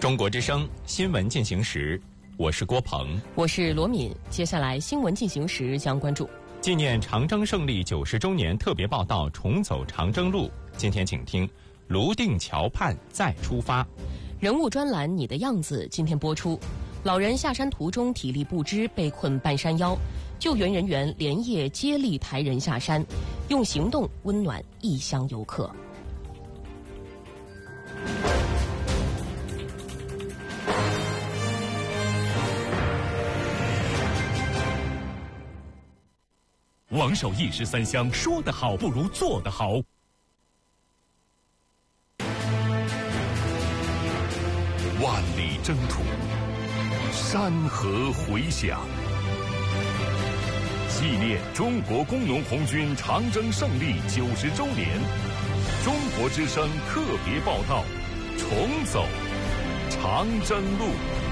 中国之声新闻进行时，我是郭鹏， 我是罗敏。接下来新闻进行时将关注纪念长征胜利90周年特别报道，重走长征路。今天请听泸定桥畔再出发。 人物专栏《你的样子》今天播出。老人下山途中体力不支，被困半山腰，救援人员连夜接力抬人下山，用行动温暖异乡游客。 王守义13乡，说得好不如做得好。万里征途，山河回响，纪念中国工农红军长征胜利90周年，中国之声特别报道，重走长征路。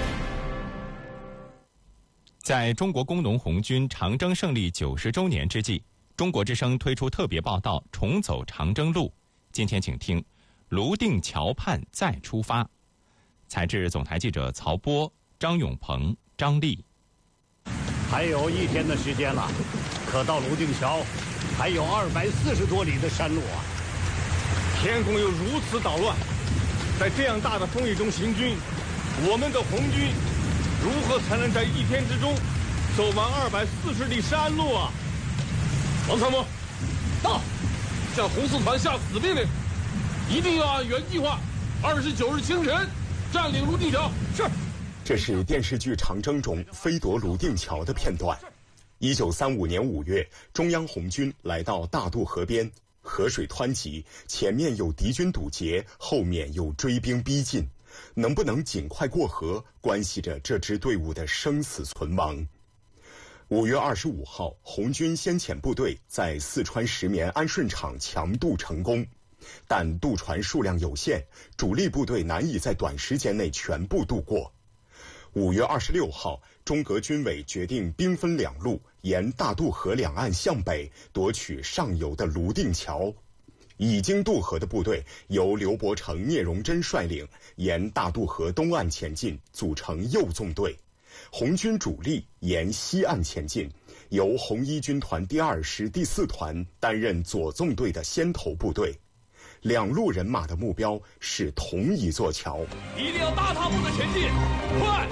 在中国工农红军长征胜利90周年之际，中国之声推出特别报道《重走长征路》。今天请听泸定桥畔再出发。采制总台记者曹波、张永鹏、张丽。 还有1天的时间了，可到泸定桥还有240多里的山路啊！ 天空又如此捣乱，在这样大的风雨中行军，我们的红军如何才能在1天之中走完240里山路啊？王参谋，到，向红四团下死命令，一定要按原计划，29日清晨占领泸定桥。是。 这是电视剧《长征》中飞夺泸定桥的片段。1935年5月，中央红军来到大渡河边，河水湍急，前面有敌军堵截，后面有追兵逼近。能不能尽快过河，关系着这支队伍的生死存亡。5月25号，红军先遣部队在四川石棉安顺场强渡成功，但渡船数量有限，主力部队难以在短时间内全部渡过。5月26号，中革军委决定兵分2路，沿大渡河两岸向北夺取上游的泸定桥。已经渡河的部队由刘伯承、聂荣臻率领，沿大渡河东岸前进，组成右纵队。红军主力沿西岸前进，由红一军团第2师第4团担任左纵队的先头部队。2路人马的目标是同一座桥， 一定要大踏步的前进，快！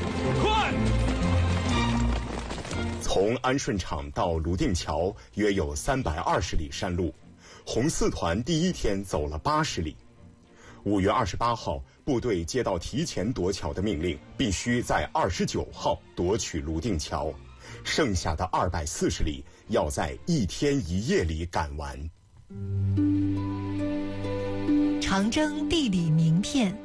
从安顺场到泸定桥约有320里山路，红四团第1天走了80里。5月28号，部队接到提前夺桥的命令，必须在29号夺取泸定桥，剩下的240里要在1天1夜里赶完。 长征地理名片。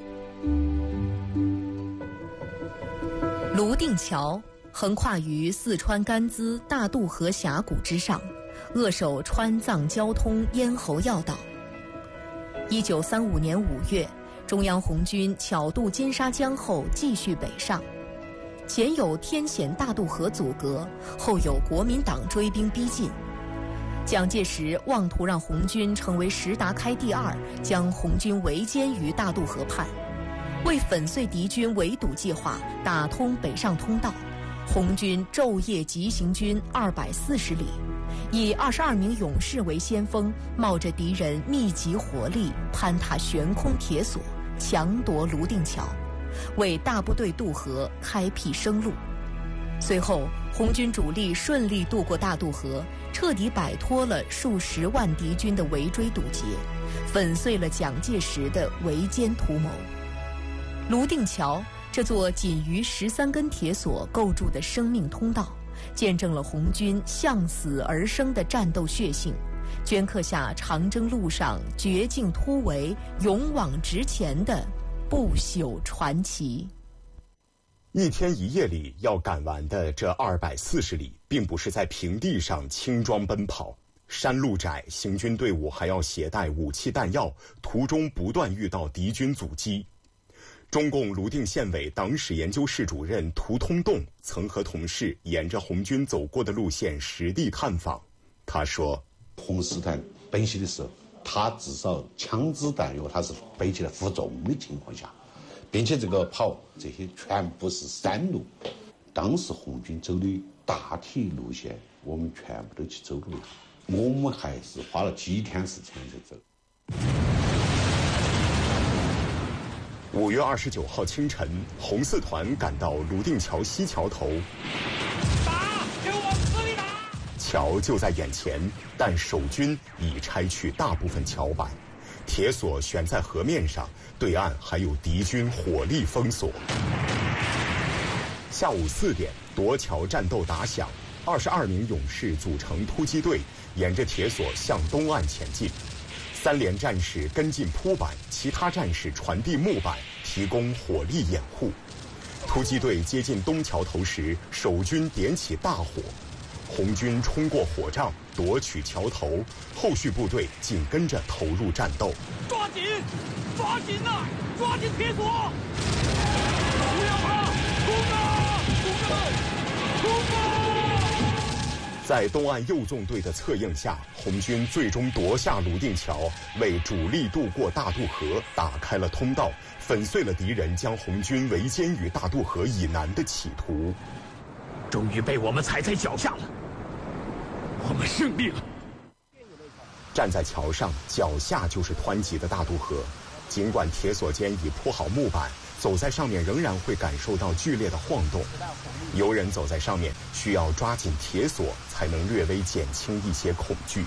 泸定桥横跨于四川甘孜大渡河峡谷之上，扼守川藏交通咽喉要道。1935年5月，中央红军巧渡金沙江后继续北上，前有天险大渡河阻隔，后有国民党追兵逼近。蒋介石妄图让红军成为石达开第2，将红军围歼于大渡河畔。为粉碎敌军围堵计划，打通北上通道，红军昼夜急行军240里，以22名勇士为先锋，冒着敌人密集火力，攀踏悬空铁索，强夺泸定桥，为大部队渡河开辟生路。随后，红军主力顺利渡过大渡河，彻底摆脱了数十万敌军的围追堵截，粉碎了蒋介石的围歼图谋。泸定桥这座仅于13根铁索构筑的生命通道，见证了红军向死而生的战斗血性，镌刻下长征路上绝境突围、勇往直前的不朽传奇。 1天1夜里要赶完的这240里，并不是在平地上轻装奔跑，山路窄，行军队伍还要携带武器弹药，途中不断遇到敌军阻击。中共泸定县委党史研究室主任涂通栋曾和同事沿着红军走过的路线实地探访。他说， 红四团奔袭的时候，他至少枪支弹药他是背起来负重的情况下， 并且这个跑这些全部是山路。当时红军走的大体路线，我们全部都去走了，我们还是花了几天时间在走。 5月29号清晨，红四团赶到泸定桥西桥头， 打，给我往死里打！ 桥就在眼前，但守军已拆去大部分桥板，铁索悬在河面上，对岸还有敌军火力封锁。下午4点，夺桥战斗打响，22名勇士组成突击队，沿着铁索向东岸前进。3连战士跟进铺板，其他战士传递木板，提供火力掩护。突击队接近东桥头时，守军点起大火，红军冲过火障，夺取桥头，后续部队紧跟着投入战斗。 抓紧，抓紧呐！抓紧铁索！不要怕，攻啊！同志们，攻啊！ 在东岸右纵队的策应下，红军最终夺下泸定桥，为主力渡过大渡河打开了通道，粉碎了敌人将红军围歼于大渡河以南的企图。 终于被我们踩在脚下了，我们胜利了。 站在桥上，脚下就是湍急的大渡河，尽管铁索间已铺好木板，走在上面仍然会感受到剧烈的晃动。游人走在上面需要抓紧铁索，才能略微减轻一些恐惧。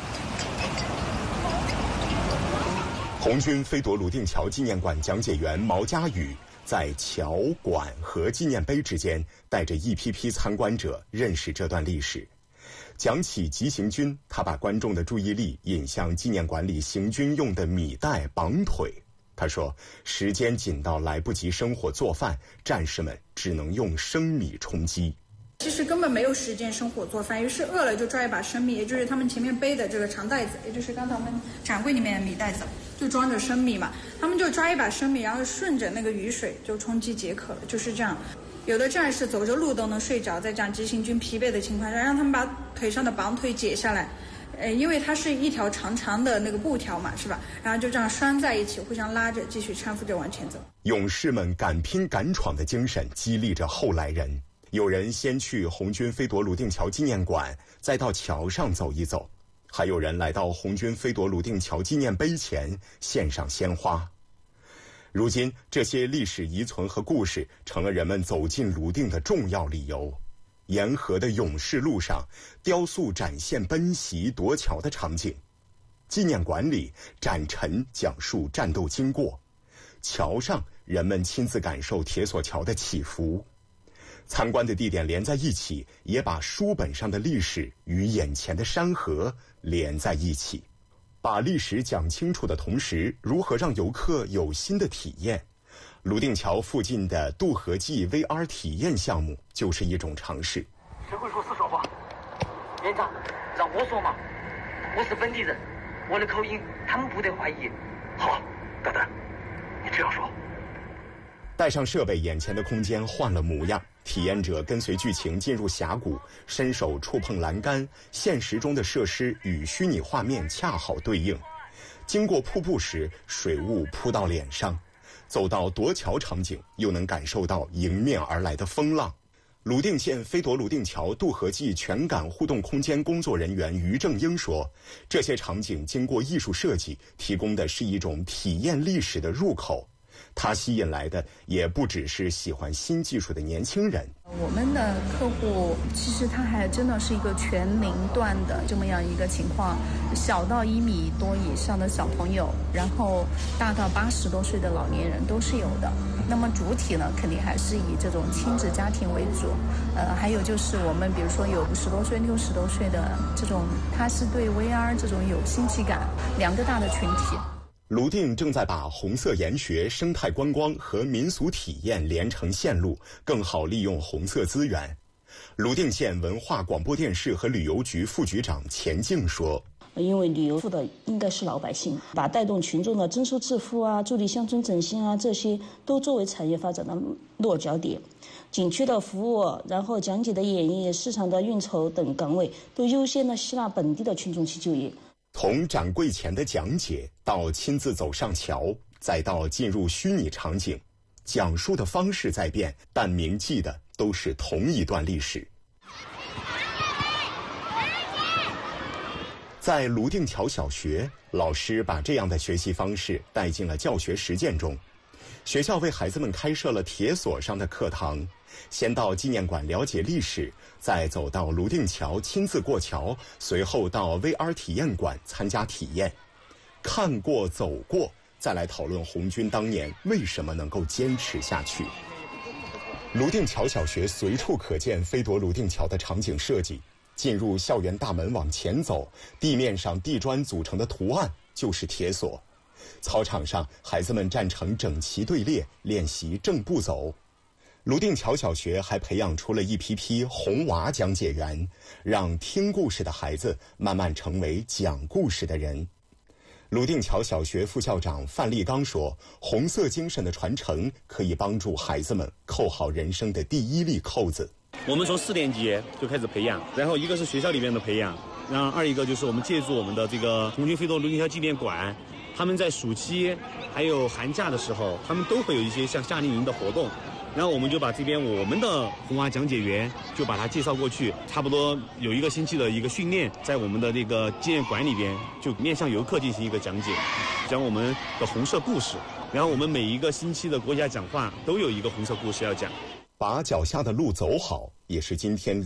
红军飞夺泸定桥纪念馆讲解员毛家宇在桥、馆和纪念碑之间，带着一批批参观者认识这段历史。讲起急行军，他把观众的注意力引向纪念馆里行军用的米袋绑腿。他说，时间紧到来不及生火做饭，战士们只能用生米充饥。 其实根本没有时间生火做饭，于是饿了就抓一把生米，也就是他们前面背的这个长袋子，也就是刚才我们展柜里面的米袋子，就装着生米嘛。他们就抓一把生米，然后顺着那个雨水就充饥解渴了，就是这样。有的战士走着路都能睡着，在这样急行军疲惫的情况下，让他们把腿上的绑腿解下来。因为它是一条长长的那个布条嘛，是吧？然后就这样拴在一起，互相拉着，继续搀扶着往前走。 勇士们敢拼敢闯的精神激励着后来人。有人先去红军飞夺泸定桥纪念馆，再到桥上走一走；还有人来到红军飞夺泸定桥纪念碑前献上鲜花。如今，这些历史遗存和故事成了人们走进泸定的重要理由。沿河的勇士路上，雕塑展现奔袭夺桥的场景；纪念馆里，展陈讲述战斗经过；桥上，人们亲自感受铁索桥的起伏。参观的地点连在一起，也把书本上的历史与眼前的山河连在一起。把历史讲清楚的同时，如何让游客有新的体验？泸定桥附近的渡河记 VR 体验项目就是一种尝试。 谁会说四川话？连长，让我说嘛，我是本地人，我的口音他们不得怀疑。 好，大胆，你这样说。 带上设备，眼前的空间换了模样。体验者跟随剧情进入峡谷，伸手触碰栏杆，现实中的设施与虚拟画面恰好对应。经过瀑布时，水雾扑到脸上。走到夺桥场景，又能感受到迎面而来的风浪。泸定县飞夺泸定桥渡河记全感互动空间工作人员于正英说，这些场景经过艺术设计，提供的是一种体验历史的入口。它吸引来的也不只是喜欢新技术的年轻人。 我们的客户其实他还真的是一个全龄段的这么样一个情况，小到1米多以上的小朋友，然后大到80多岁的老年人都是有的。那么主体呢，肯定还是以这种亲子家庭为主。还有就是我们比如说有50多岁、60多岁的这种，他是对 VR 这种有新奇感，2个大的群体。 泸定正在把红色研学、生态观光和民俗体验连成线路，更好利用红色资源。泸定县文化广播电视和旅游局副局长钱静说， 因为旅游付的应该是老百姓，把带动群众的增收致富啊、助力乡村振兴啊，这些都作为产业发展的落脚点。景区的服务，然后讲解的演绎、市场的运筹等岗位，都优先的吸纳本地的群众去就业。 从展柜前的讲解到亲自走上桥，再到进入虚拟场景， 讲述的方式在变，但铭记的都是同一段历史。在泸定桥小学，老师把这样的学习方式带进了教学实践中。学校为孩子们开设了铁索上的课堂，先到纪念馆了解历史，再走到泸定桥亲自过桥，随后到 VR 体验馆参加体验。看过走过，再来讨论红军当年为什么能够坚持下去。泸定桥小学随处可见飞夺泸定桥的场景设计。进入校园大门往前走，地面上地砖组成的图案就是铁索。操场上，孩子们站成整齐队列，练习正步走。泸定桥小学还培养出了一批批红娃讲解员，让听故事的孩子慢慢成为讲故事的人。泸定桥小学副校长范立刚说，红色精神的传承可以帮助孩子们扣好人生的第一粒扣子。 我们从4年级就开始培养，然后一个是学校里面的培养，然后二一个就是我们借助我们的这个红军飞夺泸定桥纪念馆，他们在暑期还有寒假的时候，他们都会有一些像夏令营的活动，然后我们就把这边我们的红娃讲解员就把它介绍过去，差不多有1个星期的一个训练，在我们的这个纪念馆里边就面向游客进行一个讲解，讲我们的红色故事，然后我们每一个星期的国家讲话都有一个红色故事要讲。 把脚下的路走好，也是今天